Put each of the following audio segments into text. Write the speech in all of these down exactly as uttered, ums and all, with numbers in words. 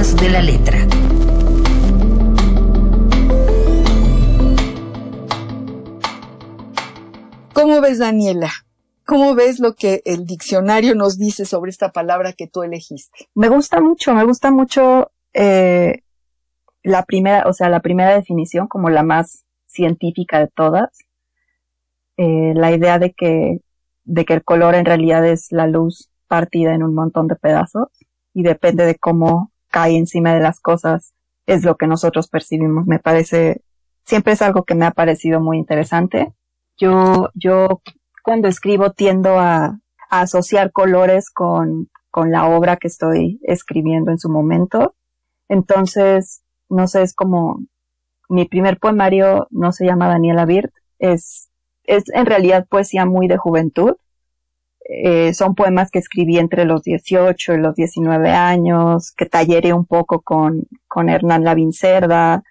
compás de la letra. ¿Cómo ves, Daniela? ¿Cómo ves lo que el diccionario nos dice sobre esta palabra que tú elegiste? Me gusta mucho, me gusta mucho eh, la primera, o sea, la primera definición como la más científica de todas. Eh, la idea de que, de que el color en realidad es la luz partida en un montón de pedazos y depende de cómo cae encima de las cosas es lo que nosotros percibimos. Me parece, siempre es algo que me ha parecido muy interesante. Yo, yo cuando escribo tiendo a, a asociar colores con, con la obra que estoy escribiendo en su momento. Entonces, no sé, es como, mi primer poemario no se llama Daniela Wirth, es, es en realidad poesía muy de juventud. Eh, son poemas que escribí entre los dieciocho y los diecinueve años, que talleré un poco con, con Hernán Lavín Cerda,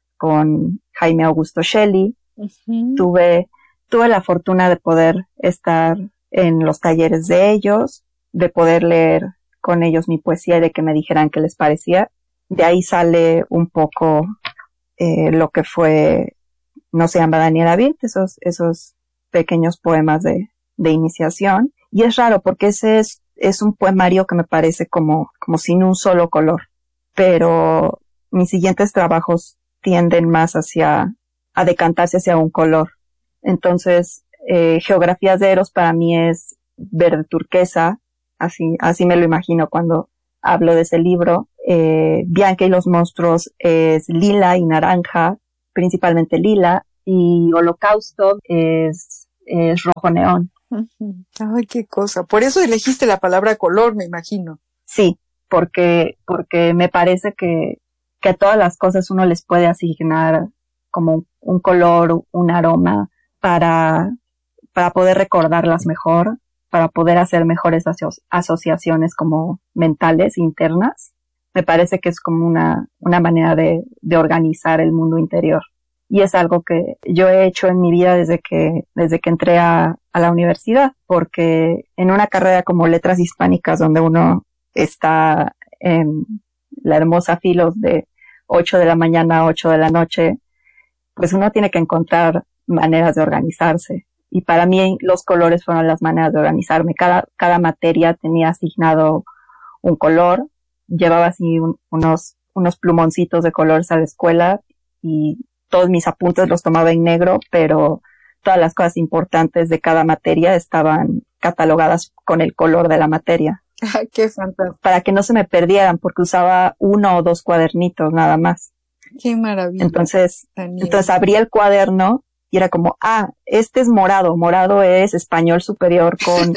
con Jaime Augusto Shelley. Uh-huh. Tuve, tuve la fortuna de poder estar en los talleres de ellos, de poder leer con ellos mi poesía y de que me dijeran qué les parecía. De ahí sale un poco eh, lo que fue No se llama Daniela Wirth, esos, esos pequeños poemas de, de iniciación. Y es raro porque ese es, es un poemario que me parece como, como sin un solo color. Pero mis siguientes trabajos tienden más hacia, a decantarse hacia un color. Entonces, eh, Geografías de Eros para mí es verde turquesa, así, así me lo imagino cuando hablo de ese libro. Eh, Bianca y los monstruos es lila y naranja, principalmente lila, y Holocausto es, es rojo neón. Ay, qué cosa. Por eso elegiste la palabra color, me imagino. Sí, porque, porque me parece que, que a todas las cosas uno les puede asignar como un color, un aroma para, para poder recordarlas mejor, para poder hacer mejores aso- asociaciones como mentales internas. Me parece que es como una, una manera de, de organizar el mundo interior. Y es algo que yo he hecho en mi vida desde que, desde que entré a, a la universidad, porque en una carrera como Letras Hispánicas, donde uno está en la hermosa filos de ocho de la mañana a ocho de la noche, pues uno tiene que encontrar maneras de organizarse. Y para mí los colores fueron las maneras de organizarme. Cada, cada materia tenía asignado un color, llevaba así un, unos, unos plumoncitos de colores a la escuela y todos mis apuntes los tomaba en negro, pero todas las cosas importantes de cada materia estaban catalogadas con el color de la materia. ¡Qué fantástico! Para que no se me perdieran, porque usaba uno o dos cuadernitos nada más. ¡Qué maravilla! Entonces, Daniel. entonces abrí el cuaderno y era como, ah, este es morado, morado es español superior con,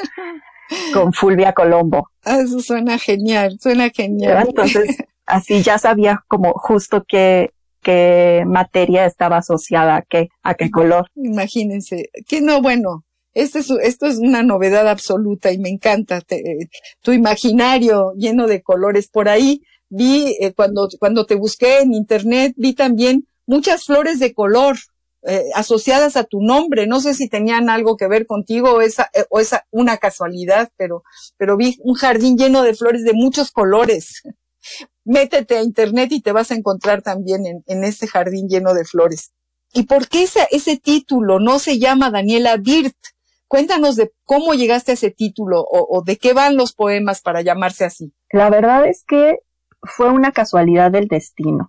con Fulvia Colombo. Ah, eso suena genial, suena genial. Entonces, así ya sabía como justo que qué materia estaba asociada a qué, a qué color. Imagínense, que no, bueno, este es, esto es una novedad absoluta y me encanta, te, tu imaginario lleno de colores. Por ahí vi, eh, cuando, cuando te busqué en internet, vi también muchas flores de color eh, asociadas a tu nombre. No sé si tenían algo que ver contigo o esa, eh, o esa una casualidad, pero, pero vi un jardín lleno de flores de muchos colores. Métete a internet y te vas a encontrar también en, en este jardín lleno de flores. ¿Y por qué ese, ese título no se llama Daniela Wirth? Cuéntanos de cómo llegaste a ese título o, o de qué van los poemas para llamarse así. La verdad es que fue una casualidad del destino.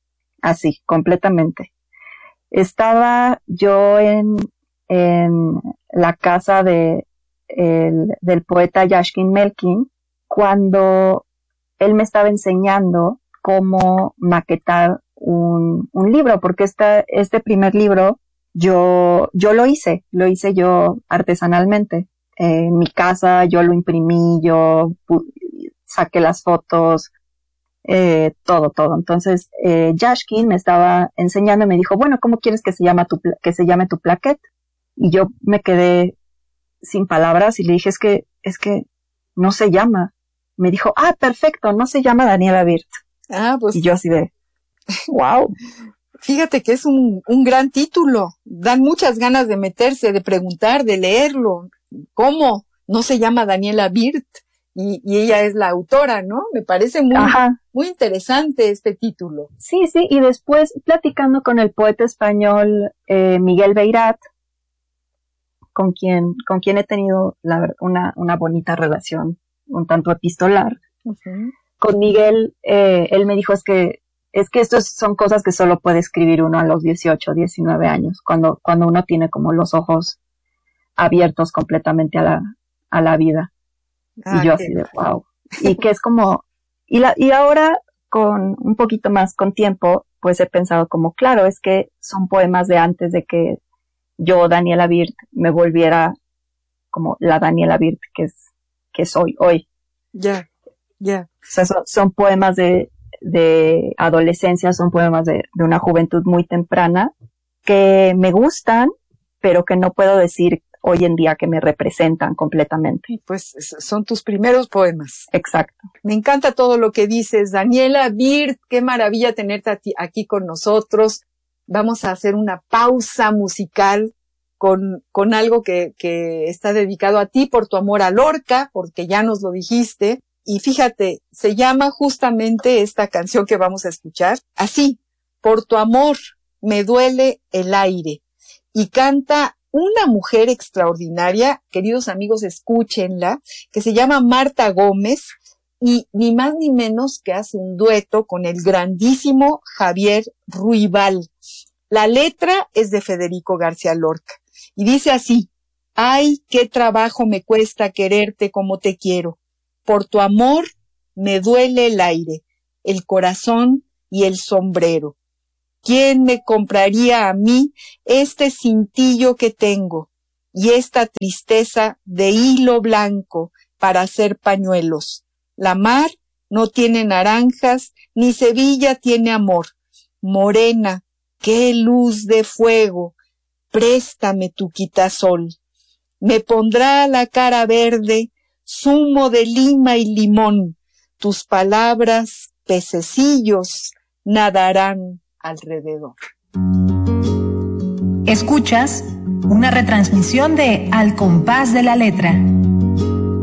Así, completamente. Estaba yo en, en la casa de, el, del poeta Yashkin Melkin cuando él me estaba enseñando cómo maquetar un, un libro, porque esta, este primer libro yo, yo lo hice, lo hice yo artesanalmente. Eh, en mi casa yo lo imprimí, yo pu- saqué las fotos, eh, todo, todo. Entonces, eh, Yashkin me estaba enseñando y me dijo, bueno, ¿cómo quieres que se llama tu, que se llame tu plaquette? Y yo me quedé sin palabras y le dije, es que, es que no se llama. Me dijo, ah, perfecto, no se llama Daniela Wirth. Ah, pues. Y yo así de, wow. Fíjate que es un, un gran título. Dan muchas ganas de meterse, de preguntar, de leerlo. ¿Cómo? No se llama Daniela Wirth. y, y ella es la autora, ¿no? Me parece muy, muy interesante este título. Sí, sí, y después platicando con el poeta español eh, Miguel Beirat, con quien, con quien he tenido la, una, una bonita relación, un tanto epistolar. Uh-huh. Con Miguel, eh, él me dijo, es que, es que estos son cosas que solo puede escribir uno a los dieciocho, diecinueve años, cuando, cuando uno tiene como los ojos abiertos completamente a la, a la vida. Ah, y yo así de wow. Y que es como, y la, y ahora con un poquito más con tiempo, pues he pensado como, claro, es que son poemas de antes de que yo, Daniela Wirth, me volviera como la Daniela Wirth que es, que soy hoy. Ya, yeah, ya. Yeah. O sea, son, son poemas de, de adolescencia, son poemas de, de una juventud muy temprana que me gustan, pero que no puedo decir hoy en día que me representan completamente. Pues son tus primeros poemas. Exacto. Me encanta todo lo que dices, Daniela Wirth, qué maravilla tenerte aquí con nosotros. Vamos a hacer una pausa musical con, con algo que, que está dedicado a ti por tu amor a Lorca, porque ya nos lo dijiste. Y fíjate, se llama justamente esta canción que vamos a escuchar, así, por tu amor me duele el aire. Y canta una mujer extraordinaria, queridos amigos, escúchenla, que se llama Marta Gómez, y ni más ni menos que hace un dueto con el grandísimo Javier Ruibal. La letra es de Federico García Lorca, y dice así: ay, qué trabajo me cuesta quererte como te quiero. Por tu amor me duele el aire, el corazón y el sombrero. ¿Quién me compraría a mí este cintillo que tengo y esta tristeza de hilo blanco para hacer pañuelos? La mar no tiene naranjas, ni Sevilla tiene amor. Morena, qué luz de fuego, préstame tu quitasol. Me pondrá la cara verde, zumo de lima y limón. Tus palabras, pececillos, nadarán alrededor. Escuchas una retransmisión de Al compás de la letra.